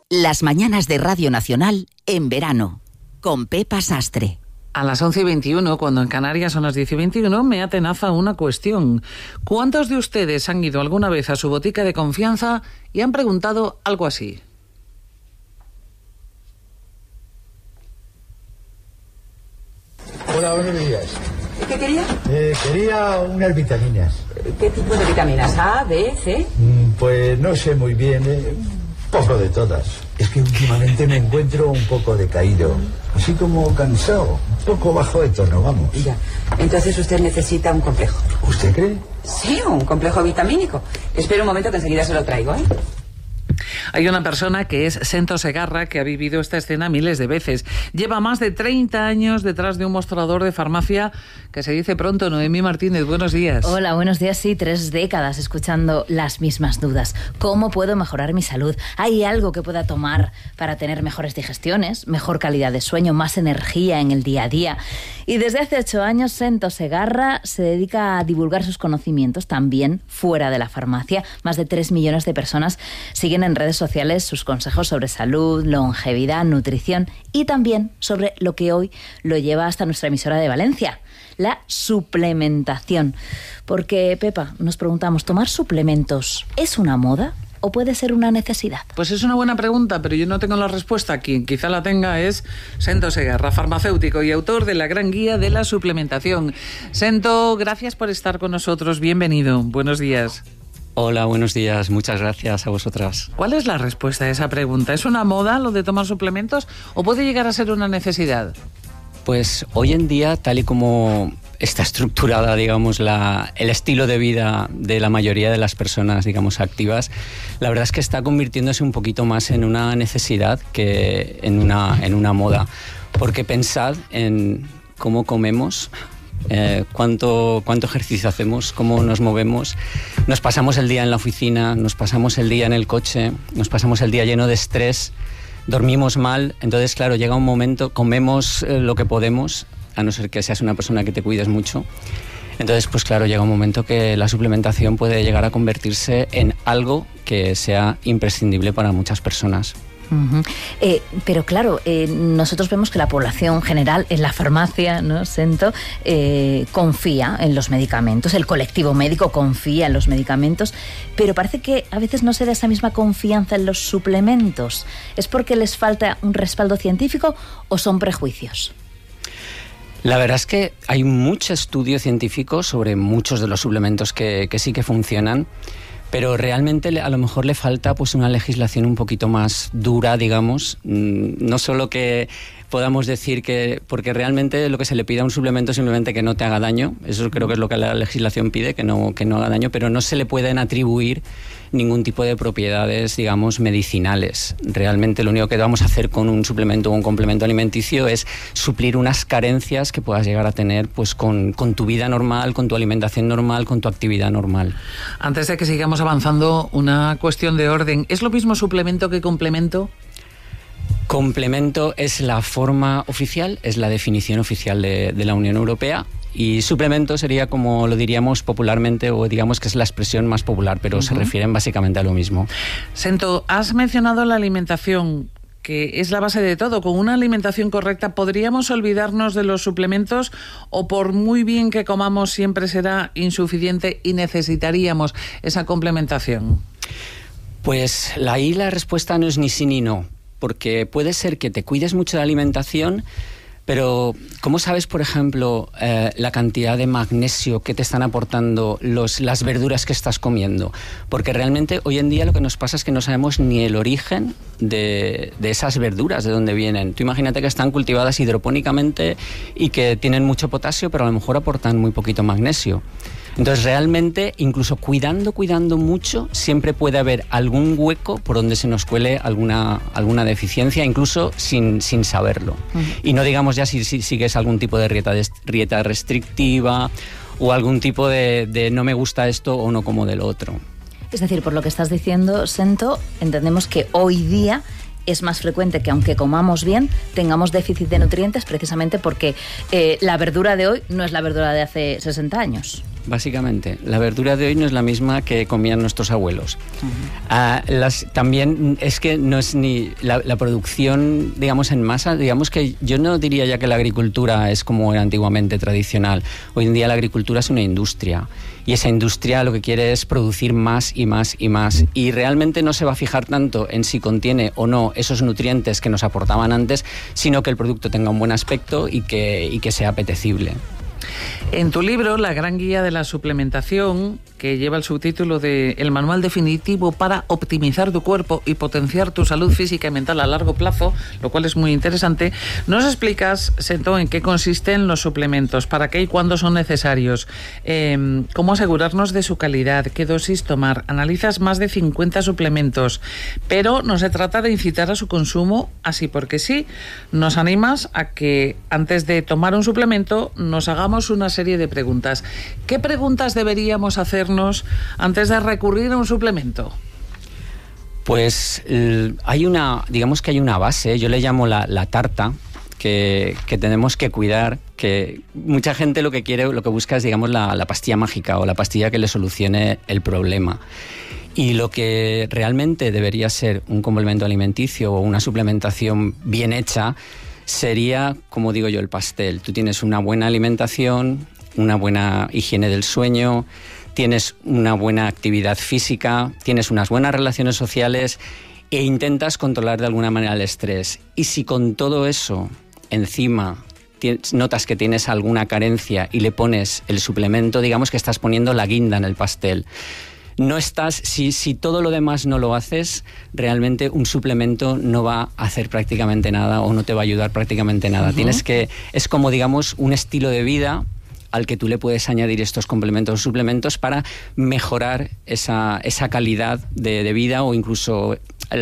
Las mañanas de Radio Nacional en verano, con Pepa Sastre. A las 11:21, cuando en Canarias son las 10:21, me atenaza una cuestión. ¿Cuántos de ustedes han ido alguna vez a su botica de confianza y han preguntado algo así? Hola, buenos días. ¿Qué quería? Quería unas vitaminas. ¿Qué tipo de vitaminas? ¿A, B, C? Pues no sé muy bien, poco de todas. Es que últimamente me encuentro un poco decaído, así como cansado, un poco bajo de tono, vamos. Ya, entonces usted necesita un complejo. ¿Usted cree? Sí, un complejo vitamínico. Espera un momento que enseguida se lo traigo, ¿eh? Hay una persona que es Sento Segarra, que ha vivido esta escena miles de veces. Lleva más de 30 años detrás de un mostrador de farmacia que se dice pronto. Noemí Martínez, buenos días. Hola, buenos días. Sí, 3 décadas escuchando las mismas dudas. ¿Cómo puedo mejorar mi salud? ¿Hay algo que pueda tomar para tener mejores digestiones, mejor calidad de sueño, más energía en el día a día? Y desde hace 8 años, Sento Segarra se dedica a divulgar sus conocimientos también fuera de la farmacia. Más de 3 millones de personas siguen en redes sociales sus consejos sobre salud, longevidad, nutrición y también sobre lo que hoy lo lleva hasta nuestra emisora de Valencia, la suplementación. Porque, Pepa, nos preguntamos, ¿tomar suplementos es una moda o puede ser una necesidad? Pues es una buena pregunta, pero yo no tengo la respuesta. Quien quizá la tenga es Sento Segarra, farmacéutico y autor de la gran guía de la suplementación. Sento, gracias por estar con nosotros. Bienvenido. Buenos días. Hola, buenos días. Muchas gracias a vosotras. ¿Cuál es la respuesta a esa pregunta? ¿Es una moda lo de tomar suplementos o puede llegar a ser una necesidad? Pues hoy en día, tal y como está estructurada, digamos, el estilo de vida de la mayoría de las personas, digamos, activas, la verdad es que está convirtiéndose un poquito más en una necesidad que en una moda. Porque pensad en cómo comemos, cuánto ejercicio hacemos, cómo nos movemos, nos pasamos el día en la oficina, nos pasamos el día en el coche, nos pasamos el día lleno de estrés, dormimos mal. Entonces, claro, llega un momento, comemos lo que podemos, a no ser que seas una persona que te cuides mucho. Entonces, pues claro, llega un momento que la suplementación puede llegar a convertirse en algo que sea imprescindible para muchas personas. Uh-huh. Pero claro, nosotros vemos que la población general en la farmacia, ¿no, Sento? Confía en los medicamentos, el colectivo médico confía en los medicamentos, pero parece que a veces no se da esa misma confianza en los suplementos. ¿Es porque les falta un respaldo científico o son prejuicios? La verdad es que hay mucho estudio científico sobre muchos de los suplementos que sí que funcionan, pero realmente a lo mejor le falta pues una legislación un poquito más dura, digamos. No solo que podamos decir que, porque realmente lo que se le pide a un suplemento es simplemente que no te haga daño. Eso creo que es lo que la legislación pide, que no haga daño, pero no se le pueden atribuir ningún tipo de propiedades, digamos, medicinales. Realmente lo único que vamos a hacer con un suplemento o un complemento alimenticio es suplir unas carencias que puedas llegar a tener pues con tu vida normal, con tu alimentación normal, con tu actividad normal. Antes de que sigamos avanzando, una cuestión de orden. ¿Es lo mismo suplemento que complemento? Complemento es la forma oficial, es la definición oficial de la Unión Europea. Y suplemento sería como lo diríamos popularmente, o digamos que es la expresión más popular, pero se refieren básicamente a lo mismo. Sento, has mencionado la alimentación, que es la base de todo. Con una alimentación correcta, ¿podríamos olvidarnos de los suplementos o por muy bien que comamos siempre será insuficiente y necesitaríamos esa complementación? Pues ahí la respuesta no es ni sí ni no, porque puede ser que te cuides mucho de la alimentación, pero ¿cómo sabes, por ejemplo, la cantidad de magnesio que te están aportando las verduras que estás comiendo? Porque realmente hoy en día lo que nos pasa es que no sabemos ni el origen de esas verduras, de dónde vienen. Tú imagínate que están cultivadas hidropónicamente y que tienen mucho potasio, pero a lo mejor aportan muy poquito magnesio. Entonces realmente, incluso cuidando mucho, siempre puede haber algún hueco por donde se nos cuele alguna deficiencia, incluso sin saberlo. Uh-huh. Y no digamos ya si sigues algún tipo de dieta restrictiva o algún tipo de no me gusta esto o no como del otro. Es decir, por lo que estás diciendo, Sento, entendemos que hoy día es más frecuente que aunque comamos bien, tengamos déficit de nutrientes precisamente porque la verdura de hoy no es la verdura de hace 60 años. básicamente. La verdura de hoy no es la misma que comían nuestros abuelos. También es que no es ni la producción, digamos, en masa. Digamos que yo no diría ya que la agricultura es como era antiguamente tradicional. Hoy en día la agricultura es una industria. Y esa industria lo que quiere es producir más y más y más. Y realmente no se va a fijar tanto en si contiene o no esos nutrientes que nos aportaban antes, sino que el producto tenga un buen aspecto y que sea apetecible. En tu libro, La gran guía de la suplementación, que lleva el subtítulo de El manual definitivo para optimizar tu cuerpo y potenciar tu salud física y mental a largo plazo, lo cual es muy interesante, nos explicas, Sento, en qué consisten los suplementos, para qué y cuándo son necesarios, cómo asegurarnos de su calidad, qué dosis tomar. Analizas más de 50 suplementos, pero no se trata de incitar a su consumo así porque sí. Nos animas a que antes de tomar un suplemento nos hagamos una serie de preguntas. ¿Qué preguntas deberíamos hacernos antes de recurrir a un suplemento? Pues digamos que hay una base, yo le llamo la tarta, que tenemos que cuidar, que mucha gente lo que busca es, digamos, la pastilla mágica o la pastilla que le solucione el problema. Y lo que realmente debería ser un complemento alimenticio o una suplementación bien hecha sería, como digo yo, el pastel. Tú tienes una buena alimentación, una buena higiene del sueño, tienes una buena actividad física, tienes unas buenas relaciones sociales e intentas controlar de alguna manera el estrés. Y si con todo eso encima notas que tienes alguna carencia y le pones el suplemento, digamos que estás poniendo la guinda en el pastel. Si todo lo demás no lo haces, realmente un suplemento no va a hacer prácticamente nada o no te va a ayudar prácticamente nada. Es como, digamos, un estilo de vida al que tú le puedes añadir estos complementos o suplementos para mejorar esa calidad de vida, o incluso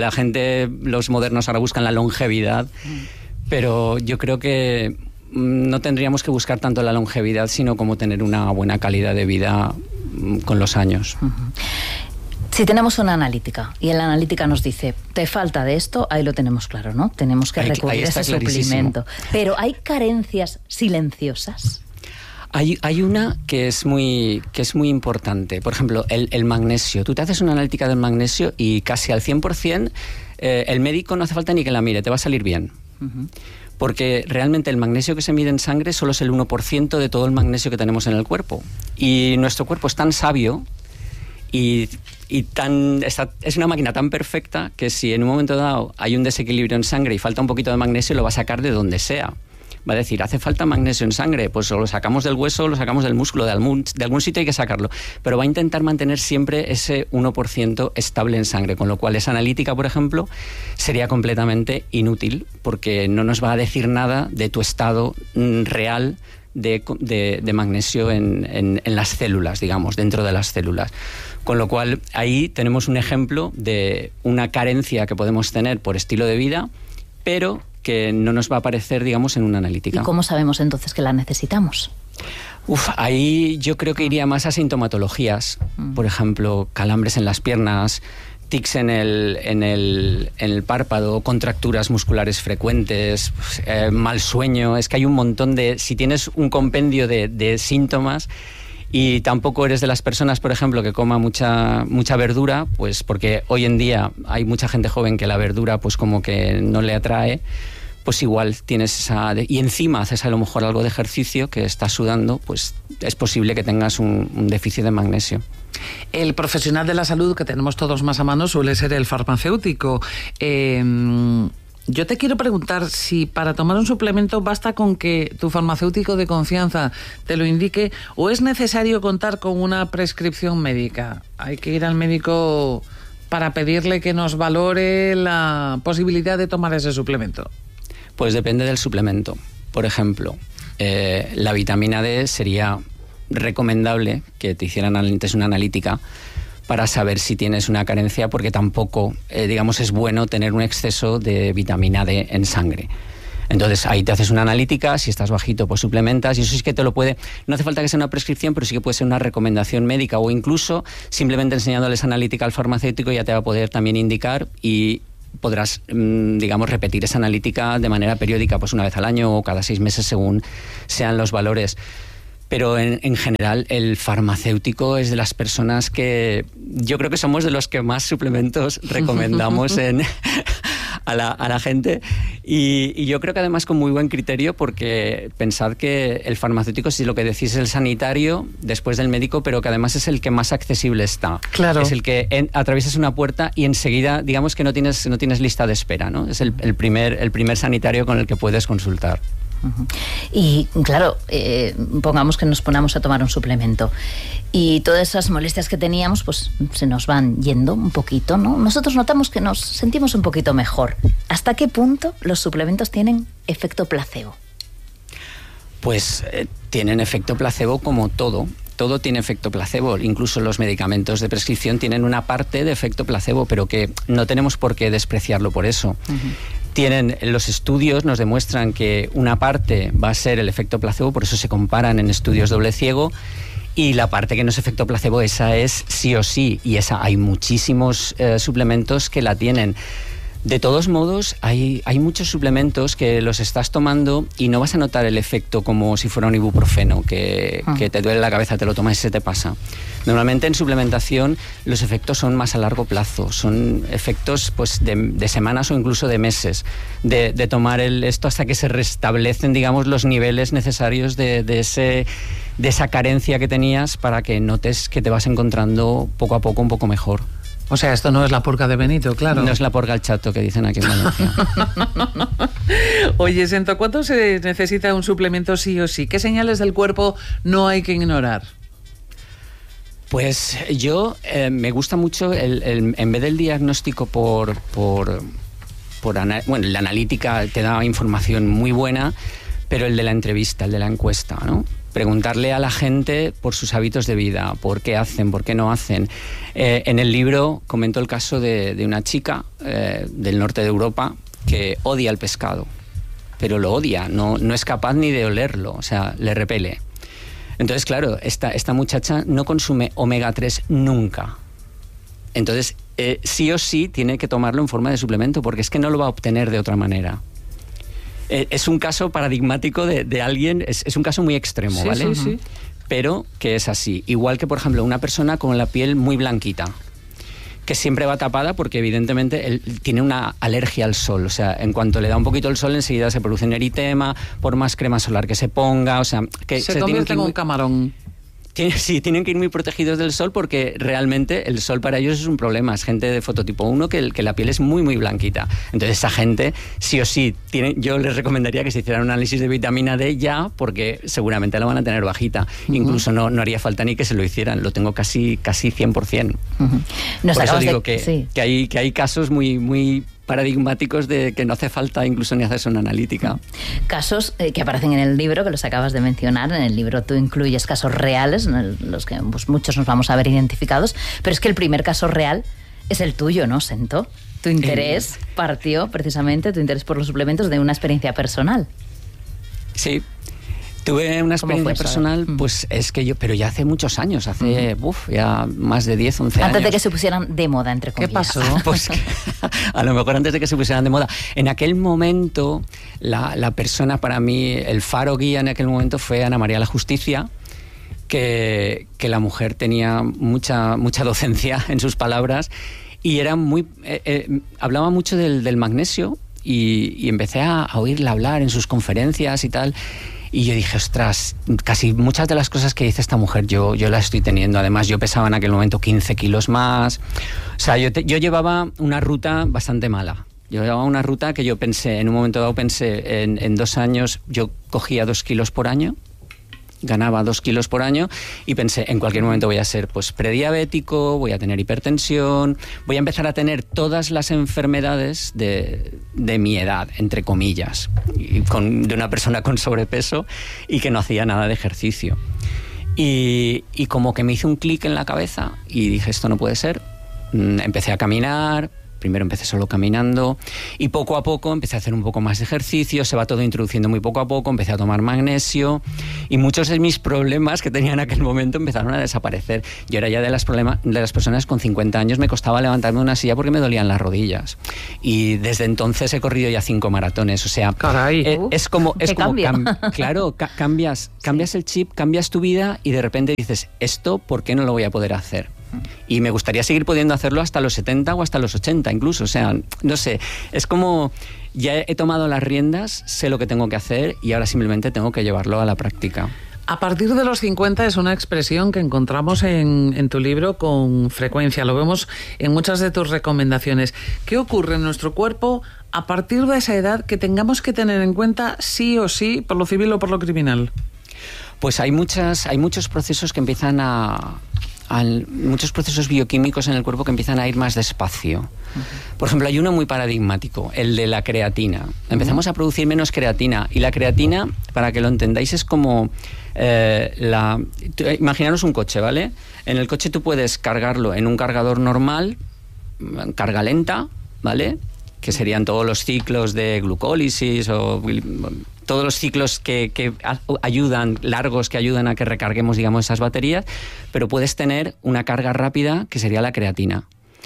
los modernos ahora buscan la longevidad, pero yo creo que no tendríamos que buscar tanto la longevidad, sino como tener una buena calidad de vida con los años. Si tenemos una analítica y en la analítica nos dice, te falta de esto, ahí lo tenemos claro, ¿no? Tenemos que recurrir a ese suplemento. Pero ¿hay carencias silenciosas? Hay una que es muy importante. Por ejemplo, el magnesio. Tú te haces una analítica del magnesio y casi al 100% el médico no hace falta ni que la mire, te va a salir bien. Porque realmente el magnesio que se mide en sangre solo es el 1% de todo el magnesio que tenemos en el cuerpo. Y nuestro cuerpo es tan sabio y es una máquina tan perfecta que si en un momento dado hay un desequilibrio en sangre y falta un poquito de magnesio, lo va a sacar de donde sea. Va a decir, hace falta magnesio en sangre, pues o lo sacamos del hueso o lo sacamos del músculo, de algún sitio hay que sacarlo. Pero va a intentar mantener siempre ese 1% estable en sangre, con lo cual esa analítica, por ejemplo, sería completamente inútil porque no nos va a decir nada de tu estado real de magnesio en las células, digamos, dentro de las células. Con lo cual ahí tenemos un ejemplo de una carencia que podemos tener por estilo de vida, pero que no nos va a aparecer, digamos, en una analítica. ¿Y cómo sabemos entonces que la necesitamos? Ahí yo creo que iría más a sintomatologías. Por ejemplo, calambres en las piernas, tics en el párpado, contracturas musculares frecuentes, mal sueño. Es que hay un montón si tienes un compendio de síntomas y tampoco eres de las personas, por ejemplo, que coma mucha verdura, pues porque hoy en día hay mucha gente joven que la verdura pues como que no le atrae, pues igual tienes y encima haces a lo mejor algo de ejercicio, que estás sudando, pues es posible que tengas un déficit de magnesio. El profesional de la salud que tenemos todos más a mano suele ser el farmacéutico. Yo te quiero preguntar si para tomar un suplemento basta con que tu farmacéutico de confianza te lo indique o es necesario contar con una prescripción médica. Hay que ir al médico para pedirle que nos valore la posibilidad de tomar ese suplemento. Pues depende del suplemento. Por ejemplo, la vitamina D sería recomendable que te hicieran antes una analítica para saber si tienes una carencia, porque tampoco, digamos, es bueno tener un exceso de vitamina D en sangre. Entonces ahí te haces una analítica, si estás bajito pues suplementas, y eso sí que te lo puede, no hace falta que sea una prescripción, pero sí que puede ser una recomendación médica, o incluso simplemente enseñándoles analítica al farmacéutico ya te va a poder también indicar y podrás, digamos, repetir esa analítica de manera periódica, pues una vez al año o cada 6 meses según sean los valores. Pero en general el farmacéutico es de las personas que yo creo que somos de los que más suplementos recomendamos a la gente, y yo creo que además con muy buen criterio, porque pensad que el farmacéutico, si lo que decís, es el sanitario después del médico, pero que además es el que más accesible está. Claro. Es el que atraviesas una puerta y enseguida, digamos que no tienes lista de espera, ¿no? Es el primer sanitario con el que puedes consultar. Y claro, pongamos que nos ponamos a tomar un suplemento y todas esas molestias que teníamos pues se nos van yendo un poquito, ¿no? Nosotros notamos que nos sentimos un poquito mejor. ¿Hasta qué punto los suplementos tienen efecto placebo? Pues tienen efecto placebo como todo. Todo tiene efecto placebo, incluso los medicamentos de prescripción tienen una parte de efecto placebo, pero que no tenemos por qué despreciarlo por eso. Los estudios nos demuestran que una parte va a ser el efecto placebo, por eso se comparan en estudios doble ciego, y la parte que no es efecto placebo, esa es sí o sí, y esa hay muchísimos suplementos que la tienen. De todos modos, hay muchos suplementos que los estás tomando y no vas a notar el efecto como si fuera un ibuprofeno, que te duele la cabeza, te lo tomas y se te pasa. Normalmente en suplementación los efectos son más a largo plazo, son efectos pues de semanas o incluso de meses, de tomar esto hasta que se restablecen, digamos, los niveles necesarios de esa carencia que tenías, para que notes que te vas encontrando poco a poco un poco mejor. O sea, esto no es la purga de Benito, claro. No es la purga al chato que dicen aquí en Valencia. Oye, Sento, ¿cuánto se necesita un suplemento sí o sí? ¿Qué señales del cuerpo no hay que ignorar? Pues yo me gusta mucho en vez del diagnóstico la analítica te da información muy buena, pero el de la entrevista, el de la encuesta, ¿no? Preguntarle a la gente por sus hábitos de vida, por qué hacen, por qué no hacen. En el libro comento el caso de una chica del norte de Europa que odia el pescado, pero lo odia, no es capaz ni de olerlo, o sea, le repele. Entonces, claro, esta muchacha no consume omega 3 nunca. Entonces, sí o sí tiene que tomarlo en forma de suplemento, porque es que no lo va a obtener de otra manera. Es un caso paradigmático de alguien, es un caso muy extremo, sí, ¿vale? Sí. Pero que es así. Igual que, por ejemplo, una persona con la piel muy blanquita, que siempre va tapada porque evidentemente él tiene una alergia al sol. O sea, en cuanto le da un poquito el sol, enseguida se produce un eritema, por más crema solar que se ponga, o sea... que se convierte en un camarón. Sí, tienen que ir muy protegidos del sol, porque realmente el sol para ellos es un problema. Es gente de fototipo 1 que la piel es muy, muy blanquita. Entonces esa gente, sí o sí, yo les recomendaría que se hicieran un análisis de vitamina D ya, porque seguramente la van a tener bajita. Incluso no haría falta ni que se lo hicieran. Lo tengo casi 100%. Por eso digo que hay casos muy, muy paradigmáticos de que no hace falta incluso ni hacerse una analítica. Casos que aparecen en el libro, que los acabas de mencionar. En el libro tú incluyes casos reales, en los que pues, muchos nos vamos a ver identificados, pero es que el primer caso real es el tuyo, ¿no, Sento? Tu interés partió precisamente, tu interés por los suplementos, de una experiencia personal. Sí. Tuve una experiencia personal, pues es que pero ya hace muchos años, ya más de 10, 11 años. Antes de que se pusieran de moda, entre comillas. ¿Qué pasó? Pues a lo mejor antes de que se pusieran de moda. En aquel momento, la persona para mí, el faro guía en aquel momento fue Ana María la Justicia, que la mujer tenía mucha docencia en sus palabras y era hablaba mucho del magnesio y empecé a oírla hablar en sus conferencias y tal. Y yo dije, ostras, casi muchas de las cosas que dice esta mujer yo las estoy teniendo. Además, yo pesaba en aquel momento 15 kilos más. O sea, yo llevaba una ruta bastante mala. Yo llevaba una ruta que yo en un momento dado pensé, en 2 años yo cogía 2 kilos por año, ganaba 2 kilos por año, y pensé, en cualquier momento voy a ser pues prediabético, voy a tener hipertensión, voy a empezar a tener todas las enfermedades de mi edad, entre comillas, y de una persona con sobrepeso y que no hacía nada de ejercicio. Y como que me hizo un clic en la cabeza y dije, esto no puede ser. Empecé a caminar, primero empecé solo caminando y poco a poco empecé a hacer un poco más de ejercicio, se va todo introduciendo muy poco a poco, empecé a tomar magnesio y muchos de mis problemas que tenía en aquel momento empezaron a desaparecer. Yo era ya de las personas con 50 años, me costaba levantarme de una silla porque me dolían las rodillas. Y desde entonces he corrido ya 5 maratones, o sea, es como cambias el chip, cambias tu vida y de repente dices, esto, ¿por qué no lo voy a poder hacer? Y me gustaría seguir pudiendo hacerlo hasta los 70 o hasta los 80 incluso, o sea, no sé, es como ya he tomado las riendas, sé lo que tengo que hacer y ahora simplemente tengo que llevarlo a la práctica. A partir de los 50 es una expresión que encontramos en tu libro con frecuencia, lo vemos en muchas de tus recomendaciones. ¿Qué ocurre en nuestro cuerpo a partir de esa edad que tengamos que tener en cuenta sí o sí, por lo civil o por lo criminal? Pues hay muchos procesos que empiezan muchos procesos bioquímicos en el cuerpo que empiezan a ir más despacio. Por ejemplo, hay uno muy paradigmático, el de la creatina. Empezamos a producir menos creatina y la creatina, para que lo entendáis, es como imaginaros un coche, ¿vale? En el coche tú puedes cargarlo en un cargador normal, carga lenta, ¿vale? Que serían todos los ciclos de glucólisis o todos los ciclos que ayudan, largos, que ayudan a que recarguemos, digamos, esas baterías, pero puedes tener una carga rápida que sería la creatina.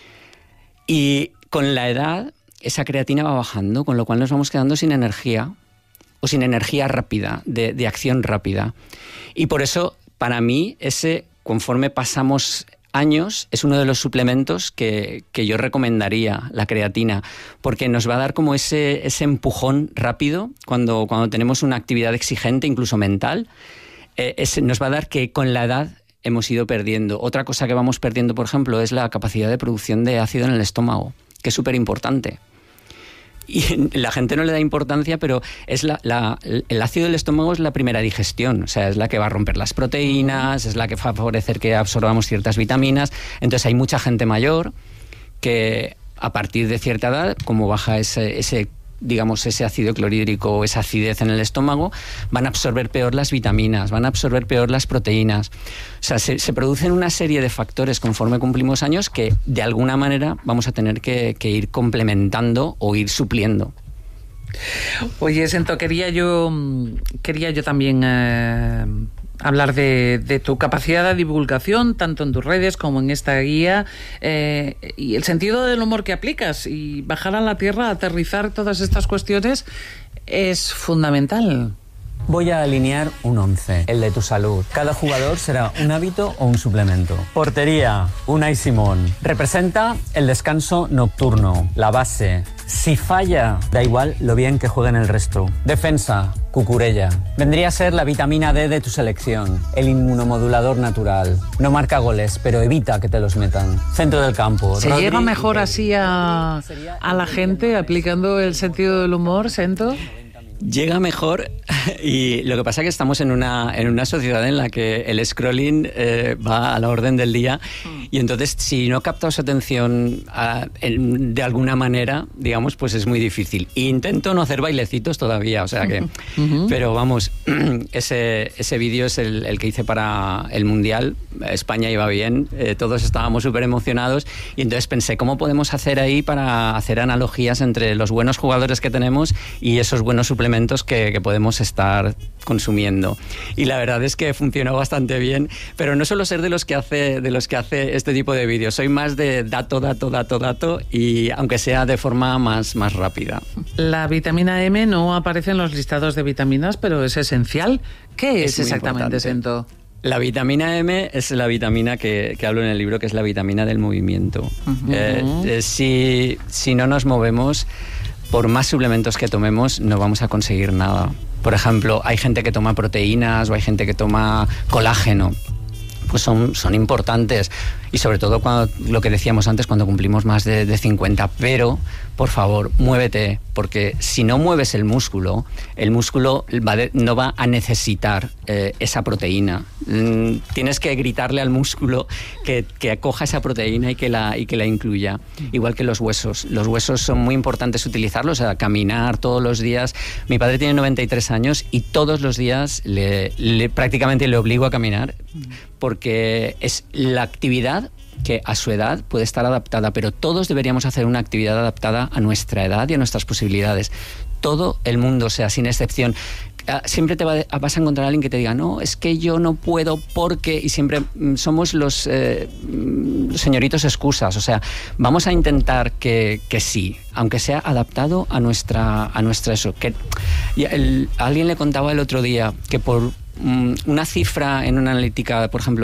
Y con la edad, esa creatina va bajando, con lo cual nos vamos quedando sin energía o sin energía rápida, de acción rápida. Y por eso, para mí, conforme pasamos años, es uno de los suplementos que yo recomendaría, la creatina, porque nos va a dar como ese empujón rápido cuando tenemos una actividad exigente, incluso mental. Nos va a dar que con la edad hemos ido perdiendo. Otra cosa que vamos perdiendo, por ejemplo, es la capacidad de producción de ácido en el estómago, que es súper importante. Y la gente no le da importancia, pero es el ácido del estómago es la primera digestión, o sea, es la que va a romper las proteínas, es la que va a favorecer que absorbamos ciertas vitaminas. Entonces hay mucha gente mayor que a partir de cierta edad, como baja ese ácido clorhídrico o esa acidez en el estómago, van a absorber peor las vitaminas, van a absorber peor las proteínas. O sea, se producen una serie de factores conforme cumplimos años que de alguna manera vamos a tener que ir complementando o ir supliendo. Oye, Sento, quería yo también hablar de tu capacidad de divulgación, tanto en tus redes como en esta guía, y el sentido del humor que aplicas, y bajar a la tierra, aterrizar todas estas cuestiones es fundamental. Voy a alinear un 11, el de tu salud. Cada jugador será un hábito o un suplemento. Portería, Unai Simón. Representa el descanso nocturno, la base. Si falla, da igual lo bien que jueguen el resto. Defensa, Cucurella. Vendría a ser la vitamina D de tu selección, el inmunomodulador natural. No marca goles, pero evita que te los metan. Centro del campo. ¿Se llega mejor así a la gente aplicando el sentido del humor, Sento? Llega mejor, y lo que pasa es que estamos en una sociedad en la que el scrolling va a la orden del día, y entonces si no captas su atención de alguna manera, digamos, pues es muy difícil. Intento no hacer bailecitos todavía, o sea que... Pero vamos, ese vídeo es el que hice para el Mundial. España iba bien, todos estábamos súper emocionados, y entonces pensé, ¿cómo podemos hacer ahí para hacer analogías entre los buenos jugadores que tenemos y esos buenos suplementos que podemos estar consumiendo? Y la verdad es que funcionó bastante bien, pero no suelo ser de los que hace este tipo de vídeos. Soy más de dato, y aunque sea de forma más rápida. La vitamina M no aparece en los listados de vitaminas, pero es esencial. ¿Qué es exactamente, Sento? La vitamina M es la vitamina que hablo en el libro, que es la vitamina del movimiento. Si no nos movemos, por más suplementos que tomemos, no vamos a conseguir nada. Por ejemplo, hay gente que toma proteínas o hay gente que toma colágeno. Pues son importantes, y sobre todo cuando, lo que decíamos antes, cuando cumplimos más de 50, pero por favor, muévete, porque si no mueves el músculo no va a necesitar esa proteína. Tienes que gritarle al músculo que acoja esa proteína y que la incluya. Igual que los huesos son muy importantes utilizarlos, o sea, caminar todos los días. Mi padre tiene 93 años y todos los días prácticamente le obligo a caminar, porque es la actividad que a su edad puede estar adaptada, pero todos deberíamos hacer una actividad adaptada a nuestra edad y a nuestras posibilidades. Todo el mundo, o sea, sin excepción. Siempre vas a encontrar a alguien que te diga, no, es que yo no puedo porque... Y siempre somos los señoritos excusas. O sea, vamos a intentar que sí, aunque sea adaptado a nuestra eso. Alguien le contaba el otro día que por una cifra en una analítica, por ejemplo,